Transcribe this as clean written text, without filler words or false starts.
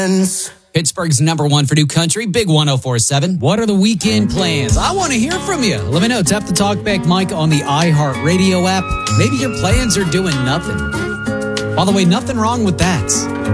friends. Pittsburgh's number one for new country, Big 104.7. What are the weekend plans? I want to hear from you. Let me know. Tap the talkback mic on the iHeartRadio app. Maybe your plans are doing nothing. By the way, nothing wrong with that.